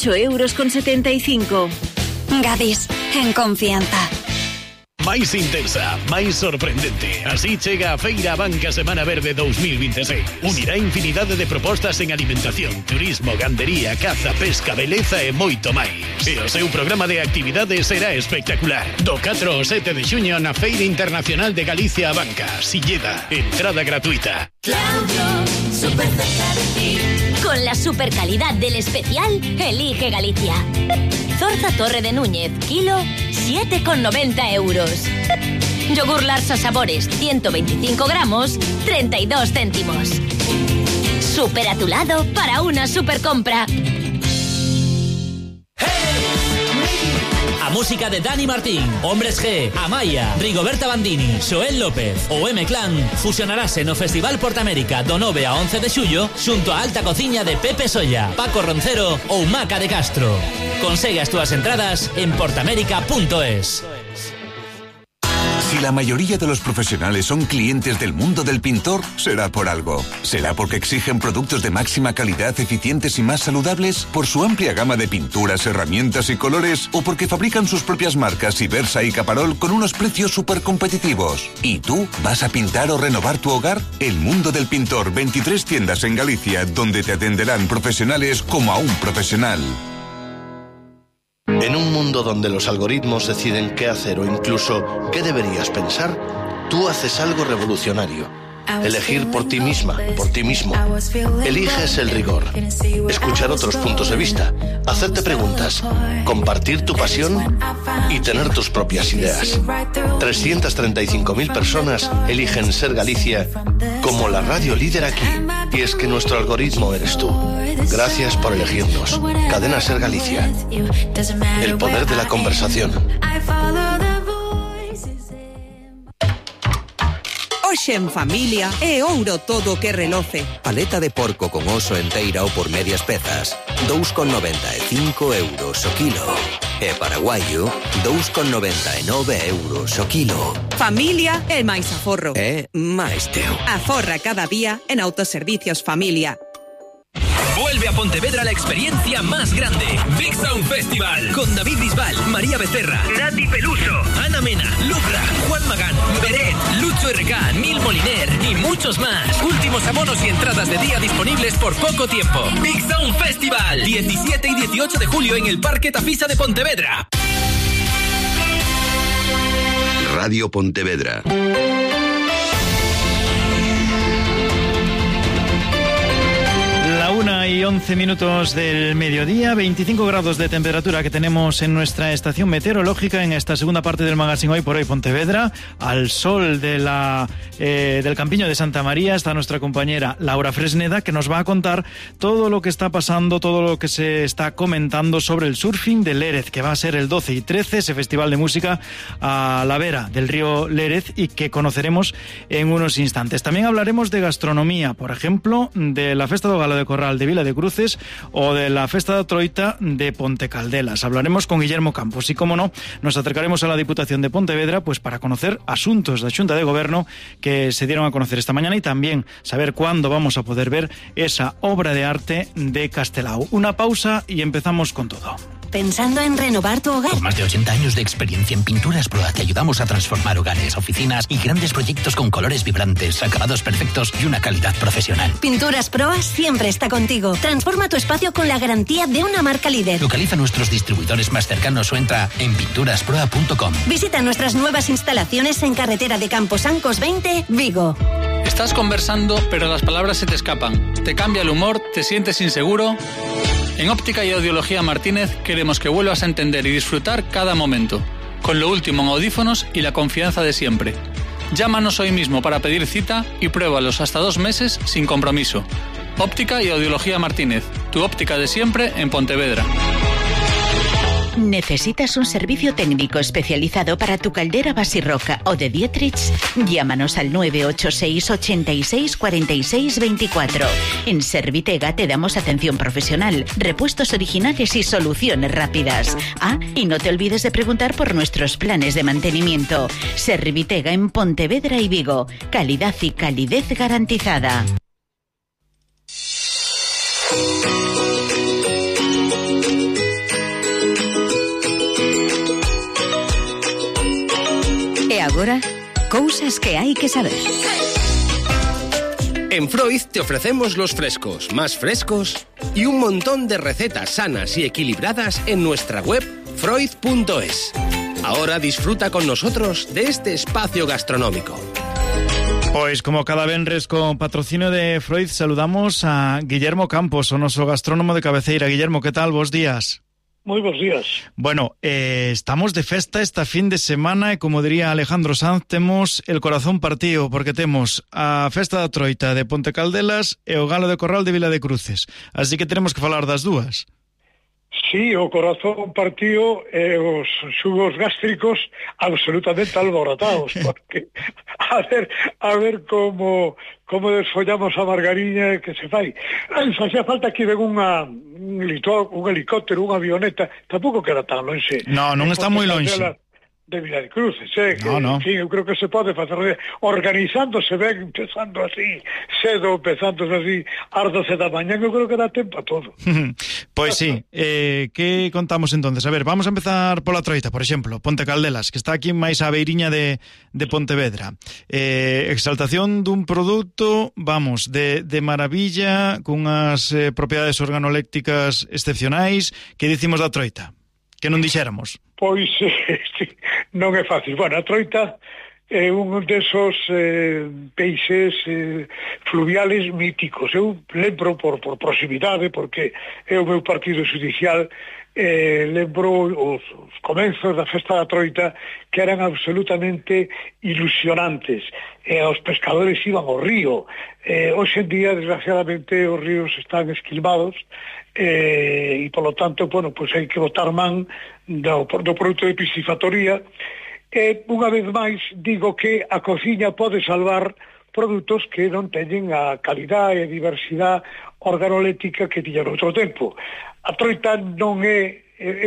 8,75 €. Gadis, en confianza. Máis intensa, máis sorprendente. Así chega a Feira Banca Semana Verde 2026. Unirá infinidade de propostas en alimentación, turismo, gandería, caza, pesca, beleza e moito máis. E o seu programa de actividades será espectacular. Do 4 ao 7 de xuño na Feira Internacional de Galicia a Banca, Silleda. Entrada gratuita. Claudio, súper cerca de ti. Con la super calidad del especial, elige Galicia. Zorza Torre de Núñez, kilo, 7,90 €. Yogur Larsa Sabores, 125 gramos, 32 céntimos. Súper a tu lado para una super compra. A música de Dani Martín, Hombres G, Amaya, Rigoberta Bandini, Xoel López ou M-Clan fusionarase no Festival Portamérica do 9 a 11 de xullo xunto a alta cociña de Pepe Solla, Paco Roncero ou Maca de Castro. Consegue as túas entradas en portamérica.es. Si la mayoría de los profesionales son clientes del mundo del pintor, será por algo. ¿Será porque exigen productos de máxima calidad, eficientes y más saludables? ¿Por su amplia gama de pinturas, herramientas y colores? ¿O porque fabrican sus propias marcas Ibersa y Caparol con unos precios súper competitivos? ¿Y tú? ¿Vas a pintar o renovar tu hogar? El mundo del pintor, 23 tiendas en Galicia, donde te atenderán profesionales como a un profesional. En un mundo donde los algoritmos deciden qué hacer o incluso qué deberías pensar, tú haces algo revolucionario. Elegir por ti misma, por ti mismo. Eliges el rigor. Escuchar otros puntos de vista. Hacerte preguntas. Compartir tu pasión y tener tus propias ideas. 335.000 personas eligen Ser Galicia como la radio líder aquí. Y es que nuestro algoritmo eres tú. Gracias por elegirnos. Cadena Ser Galicia. El poder de la conversación. Hoxe en familia é ouro todo que reloce. Paleta de porco con oso enteira ou por medias pezas, 2,95 euros o kilo. E paraguaio, 2,99 euros o kilo. Familia é máis aforro. É máis teu. Aforra cada día en Autoservicios Familia. Vuelve a Pontevedra la experiencia más grande. Big Sound Festival. Con David Bisbal, María Becerra, Nati Peluso, Ana Mena, Lucra, Juan Magán, Beret, Lucho RK, Nil Moliner y muchos más. Últimos abonos y entradas de día disponibles por poco tiempo. Big Sound Festival. 17 y 18 de julio en el Parque Tafisa de Pontevedra. Radio Pontevedra. La 1:11 del mediodía, 25 grados de temperatura que tenemos en nuestra estación meteorológica en esta segunda parte del magazine Hoy por Hoy Pontevedra. Al sol de del Campiño de Santa María está nuestra compañera Laura Fresneda, que nos va a contar todo lo que está pasando, todo lo que se está comentando sobre el surfing de Lérez, que va a ser el 12 y 13, ese festival de música a la vera del río Lérez y que conoceremos en unos instantes. También hablaremos de gastronomía, por ejemplo, de la Festa do Galo de Corral de Vila de Cruces o de la Festa da Troita de Ponte Caldelas. Hablaremos con Guillermo Campos y, como no, nos acercaremos a la Diputación de Pontevedra pues para conocer asuntos da Xunta de Goberno que se dieron a conocer esta mañana y también saber cuándo vamos a poder ver esa obra de arte de Castelao. Una pausa y empezamos con todo. ¿Pensando en renovar tu hogar? Con más de 80 años de experiencia en Pinturas Proa te ayudamos a transformar hogares, oficinas y grandes proyectos con colores vibrantes, acabados perfectos y una calidad profesional. Pinturas Proa siempre está contigo. Transforma tu espacio con la garantía de una marca líder. Localiza nuestros distribuidores más cercanos o entra en pinturasproa.com. Visita nuestras nuevas instalaciones en carretera de Camposancos 20, Vigo. Estás conversando, pero las palabras se te escapan. Te cambia el humor, te sientes inseguro. En Óptica y Audiología Martínez queremos que vuelvas a entender y disfrutar cada momento, con lo último en audífonos y la confianza de siempre. Llámanos hoy mismo para pedir cita y pruébalos hasta 2 meses sin compromiso. Óptica y Audiología Martínez, tu óptica de siempre en Pontevedra. ¿Necesitas un servicio técnico especializado para tu caldera Basirroca o de Dietrich? Llámanos al 986 86 46 24. En Servitega te damos atención profesional, repuestos originales y soluciones rápidas. Ah, y no te olvides de preguntar por nuestros planes de mantenimiento. Servitega en Pontevedra y Vigo. Calidad y calidez garantizada. E agora, cousas que hai que saber. En Freud te ofrecemos los frescos, más frescos y un montón de recetas sanas y equilibradas en nuestra web freud.es. Ahora disfruta con nosotros de este espacio gastronómico. Pois como cada venres con patrocinio de Freud saludamos a Guillermo Campos, o noso gastrónomo de cabeceira. Guillermo, que tal? Bos días. Moi bons días. Bueno, estamos de festa esta fin de semana e, como diría Alejandro Sanz, temos el corazón partido porque temos a Festa da Troita de Ponte Caldelas e o Galo de Corral de Vila de Cruces. Así que tenemos que falar das dúas. Sí, o corazón partido e os xugos gástricos absolutamente alborotados, porque a ver como desfollamos a margariña que se fai. Facía falta que ven un helicóptero, unha avioneta, tampouco que era tan lonxe. Non está moi lonxe. de Vila de Cruces, no. En fin, eu creo que se pode facer organizándose ben, empezando así cedo, empezándose así ás 12 da mañá, eu creo que dá tempo a todo. Pois sí, que contamos entonces? A ver, vamos a empezar pola Troita, por exemplo, Ponte Caldelas, que está aquí máis á beiriña de Pontevedra. Exaltación dun produto, vamos, de maravilla, cunhas propiedades organolépticas excepcionais. Que dicimos da Troita? Que non dixéramos? Pois non é fácil. Bueno, a Troita é un desos peixes fluviales míticos. Eu lembro por proximidade, porque é o meu partido judicial, lembro os comenzos da festa da Troita, que eran absolutamente ilusionantes. Os pescadores iban ao río. Hoxe en día, desgraciadamente, os ríos están esquilmados, e, polo tanto, bueno, pois hai que botar man do produto de piscifactoría. Unha vez máis, digo que a cociña pode salvar produtos que non teñen a calidade e diversidade organoléctica que tiñan outro tempo. A Troita non é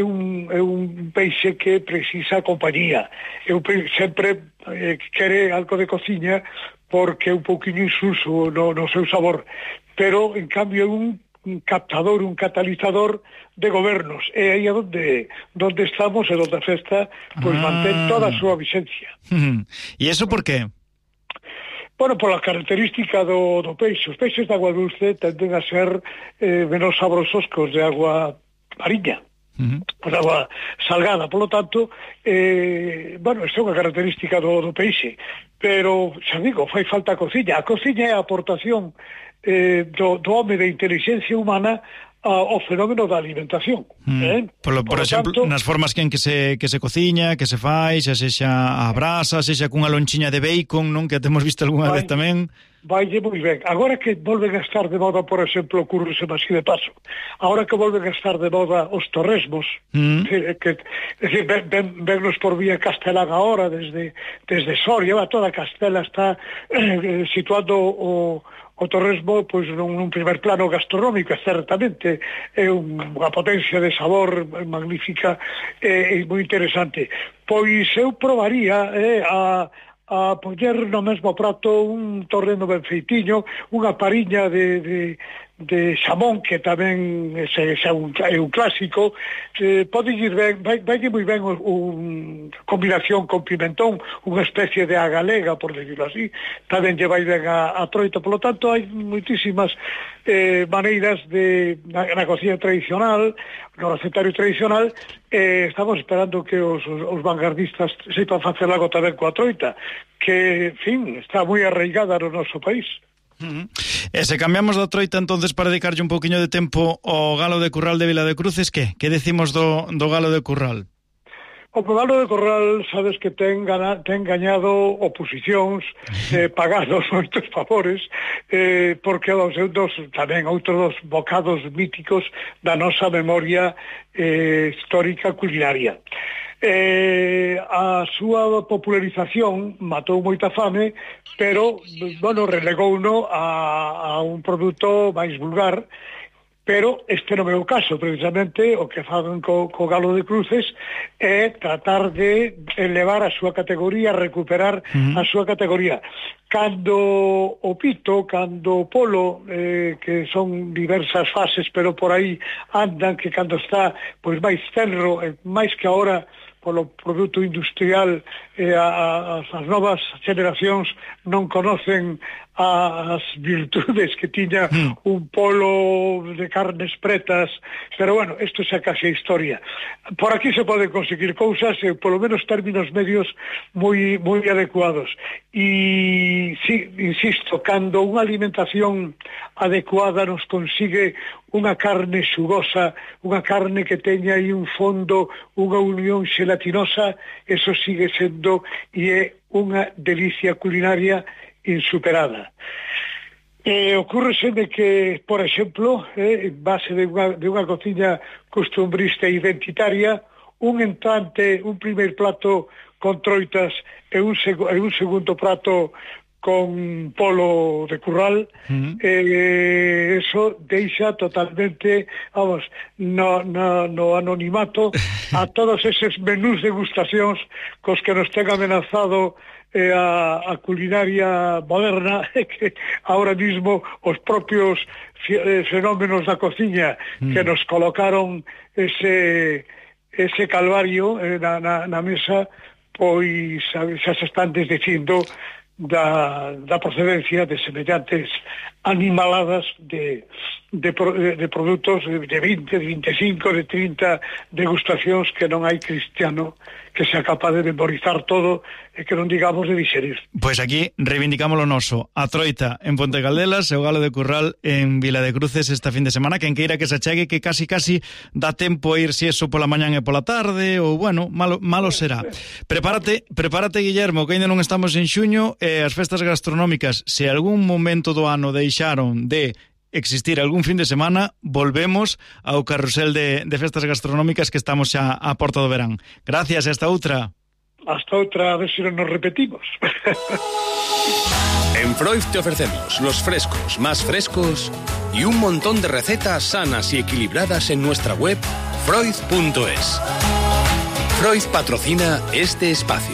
un peixe que precisa compañía. Eu sempre quere algo de cociña porque é un pouquinho insulso no seu sabor, pero en cambio é un captador, un catalizador de gobernos. É aí onde estamos e onde a festa pois mantén toda a súa vixencia. E eso por qué? Bueno, pola característica do peixe. Os peixes de agua dulce tenden a ser menos sabrosos que os de agua mariña, os de agua salgada. Por lo tanto, bueno, esta é unha característica do peixe. Pero, xa digo, fai falta a cociña. A cociña é a aportación do home de inteligencia humana ao fenómeno da alimentación. Por exemplo, tanto, nas formas que se cociña, que se fai, xa sexa a brasa, sexa cunha lonchiña de bacon, non? Que temos visto algunha vez tamén. Vaille moi ben. Agora que volven a estar de moda, por exemplo, ocurrese así de paso, agora que volven a estar de moda os torresmos, vennos por vía castelán agora, desde Soria, toda Castela está situando o torresmo pois nun primer plano gastronómico. Certamente é unha potencia de sabor magnífica e moi interesante. Pois eu probaría a poñer no mesmo prato un torreno ben feitiño, unha pariña de xamón, que tamén é un clásico. Pode ir ben, vai moi ben combinación con pimentón, unha especie de agalega, por decirlo así, tamén lle vai ben a Troita. Por lo tanto, hai moitísimas maneiras na cocina tradicional, no recetario tradicional. Estamos esperando que os vanguardistas sepan facer algo tamén coa Troita, que, en fin, está moi arraigada no noso país. E se cambiamos da Troita entonces para dedicarlle un pouquiño de tempo ao galo de curral de Vila de Cruces, que decimos do galo de curral? O galo de curral, sabes que ten gañado oposicións, pagado moitos favores, porque tamén outros bocados míticos da nosa memoria histórica culinaria. A súa popularización matou moita fame, pero, bueno, relegouno a un produto máis vulgar. Pero este non é o caso. Precisamente o que fan co galo de Cruces é tratar de elevar a súa categoría, recuperar a súa categoría. Cando o pito, cando o polo, que son diversas fases, pero por aí andan, que cando está pois máis tenro, máis que agora polo produto industrial, as novas generacións non conocen as virtudes que tiña un polo de carnes pretas, pero bueno, isto xa case a historia. Por aquí se poden conseguir cousas, polo menos términos medios moi adecuados. E sí, insisto, cando unha alimentación adecuada nos consigue unha carne xugosa, unha carne que teña aí un fondo, unha unión xelatinosa, eso sigue sendo e é unha delicia culinaria insuperada. Ocúrreseme que, por exemplo, en base de unha cociña costumbrista e identitaria, un entrante, un primeiro plato con troitas e un segundo prato con polo de curral, eso deixa totalmente, vamos, no anonimato a todos eses menús degustacións cos que nos ten amenazado a culinaria moderna, que ahora mismo os propios fenómenos da cociña que nos colocaron ese calvario na mesa, pois xa se están desdicindo da procedencia de semellantes animaladas de produtos de 20, de 25, de 30 degustacións que non hai cristiano que sea capaz de memorizar todo e que non digamos de digerir. Pois aquí reivindicamos o noso, a Troita en Ponte Caldelas e o Galo de Curral en Vila de Cruces esta fin de semana, quen queira que se achegue, que casi dá tempo a ir si eso pola mañán e pola tarde, ou bueno, malo será. Prepárate, Guillermo, que ainda non estamos en xuño, e as festas gastronómicas, se algún momento do ano deixaron de existir algún fin de semana, volvemos ao carrusel de festas gastronómicas que estamos xa a porta do verán. Gracias, hasta outra. Hasta outra, a ver si non nos repetimos. En Freud te ofrecemos los frescos más frescos y un montón de recetas sanas y equilibradas en nuestra web freud.es. Freud patrocina este espacio.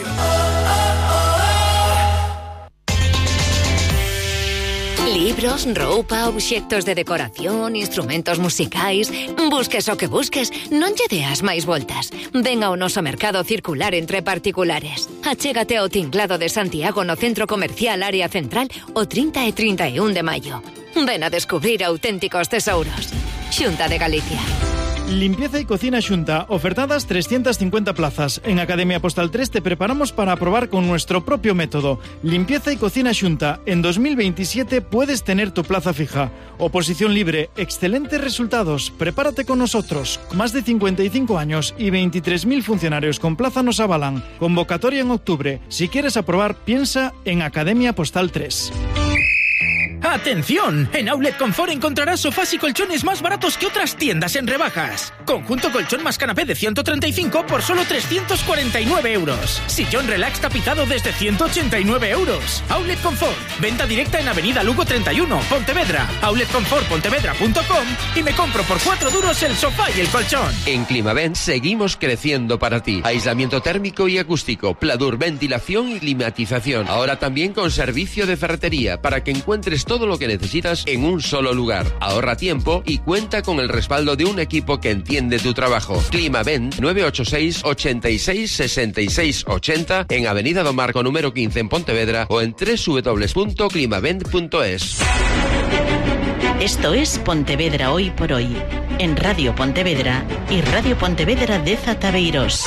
Libros, roupa, obxectos de decoración, instrumentos musicais... Busques o que busques, non lle deas máis voltas. Ven ao noso mercado circular entre particulares. Achégate ao Tinglado de Santiago no Centro Comercial Área Central o 30 e 31 de maio. Ven a descubrir auténticos tesouros. Xunta de Galicia. Limpieza y cocina Xunta, ofertadas 350 plazas. En Academia Postal 3 te preparamos para probar con nuestro propio método. Limpieza y cocina Xunta. En 2027 puedes tener tu plaza fija. Oposición libre, excelentes resultados. Prepárate con nosotros. Más de 55 años y 23.000 funcionarios con plaza nos avalan. Convocatoria en octubre. Si quieres aprobar, piensa en Academia Postal 3. ¡Atención! En Outlet Confort encontrarás sofás y colchones más baratos que otras tiendas en rebajas. Conjunto colchón más canapé de 135 por solo 349 euros. Sillón relax tapizado desde 189 euros. Outlet Confort. Venta directa en Avenida Lugo 31, Pontevedra. Outletconfortpontevedra.com y me compro por 4 duros el sofá y el colchón. En Climavent seguimos creciendo para ti. Aislamiento térmico y acústico, pladur, ventilación y climatización. Ahora también con servicio de ferretería para que encuentres todo lo que necesitas en un solo lugar. Ahorra tiempo y cuenta con el respaldo de un equipo que entiende tu trabajo. Climavent 986 86 66 80 en Avenida do Marco número 15 en Pontevedra o en www.climavent.es. Esto es Pontevedra Hoy por Hoy, en Radio Pontevedra y Radio Pontevedra de Zataveiros.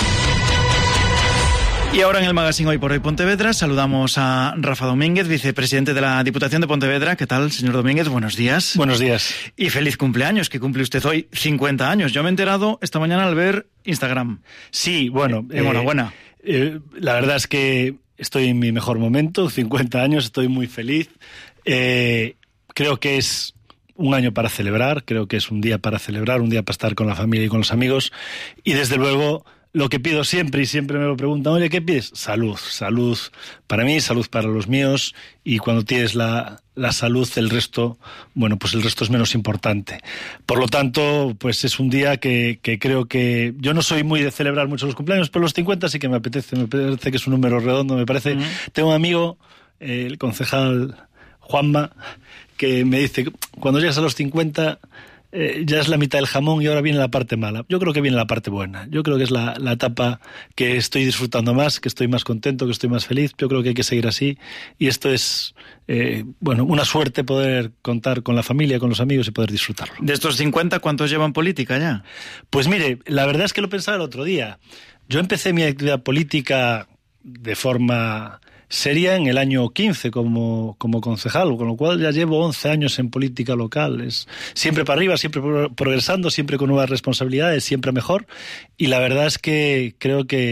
Y ahora en el Magazine Hoy por Hoy Pontevedra saludamos a Rafa Domínguez, vicepresidente de la Diputación de Pontevedra. ¿Qué tal, señor Domínguez? Buenos días. Buenos días. Y feliz cumpleaños, que cumple usted hoy 50 años. Yo me he enterado esta mañana al ver Instagram. Sí, bueno. Enhorabuena. La verdad es que estoy en mi mejor momento, 50 años, estoy muy feliz. Creo que es un año para celebrar, creo que es un día para celebrar, un día para estar con la familia y con los amigos. Y desde luego, lo que pido siempre, y siempre me lo preguntan, oye, ¿qué pides? Salud, salud para mí, salud para los míos, y cuando tienes la salud, el resto, bueno, pues el resto es menos importante. Por lo tanto, pues es un día que creo que... Yo no soy muy de celebrar mucho los cumpleaños, pero los 50 sí que me parece que es un número redondo, me parece. Tengo un amigo, el concejal Juanma, que me dice, cuando llegas a los 50... ya es la mitad del jamón y ahora viene la parte mala. Yo creo que viene la parte buena. Yo creo que es la etapa que estoy disfrutando más, que estoy más contento, que estoy más feliz. Yo creo que hay que seguir así. Y esto es, una suerte poder contar con la familia, con los amigos y poder disfrutarlo. De estos 50, ¿cuántos llevan política ya? Pues mire, la verdad es que lo pensaba el otro día. Yo empecé mi actividad política de forma sería en el año 15 como concejal, con lo cual ya llevo 11 años en política local. Es siempre para arriba, siempre progresando, siempre con nuevas responsabilidades, siempre mejor. Y la verdad es que creo que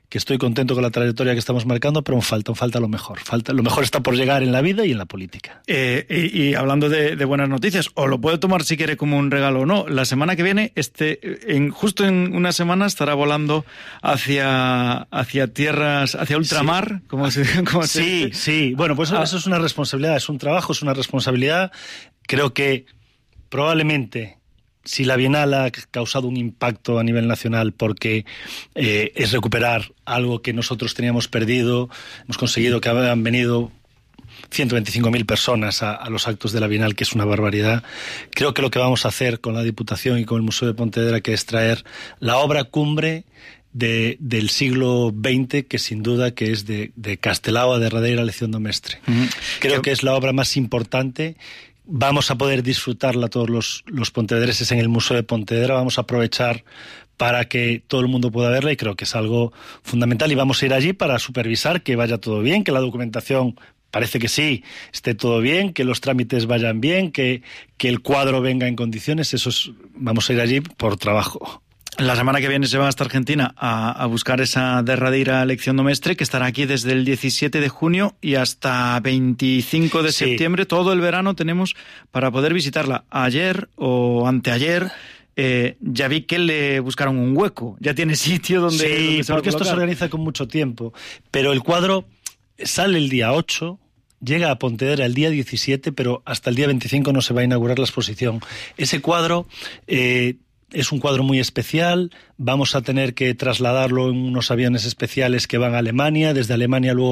que estoy contento con la trayectoria que estamos marcando, pero falta lo mejor. Lo mejor está por llegar en la vida y en la política. Y hablando de buenas noticias, o lo puede tomar si quiere como un regalo o no, la semana que viene, justo en una semana, estará volando hacia tierras, hacia ultramar, sí. Sí. Bueno, pues eso es una responsabilidad, es un trabajo, es una responsabilidad. Creo que probablemente, si la Bienal ha causado un impacto a nivel nacional porque es recuperar algo que nosotros teníamos perdido, hemos conseguido que hayan venido 125.000 personas a los actos de la Bienal, que es una barbaridad. Creo que lo que vamos a hacer con la Diputación y con el Museo de Pontevedra, que es traer la obra cumbre del siglo XX, que sin duda que es de Castelao a derradeira lección do mestre. Creo que es la obra más importante. Vamos a poder disfrutarla todos los pontevedreses en el Museo de Pontevedra. Vamos a aprovechar para que todo el mundo pueda verla, y creo que es algo fundamental, y vamos a ir allí para supervisar que vaya todo bien, que la documentación parece que sí, esté todo bien, que los trámites vayan bien, que el cuadro venga en condiciones. Vamos a ir allí por trabajo. La semana que viene se va hasta Argentina a buscar esa derradeira lección do mestre, que estará aquí desde el 17 de junio y hasta 25 de septiembre. Todo el verano tenemos para poder visitarla. Ayer o anteayer ya vi que le buscaron un hueco. Ya tiene sitio donde Sí, se va a porque esto se organiza con mucho tiempo. Pero el cuadro sale el día 8... llega a Pontevedra el día 17, pero hasta el día 25 no se va a inaugurar la exposición. Ese cuadro es un cuadro muy especial. Vamos a tener que trasladarlo en unos aviones especiales que van a Alemania. Desde Alemania luego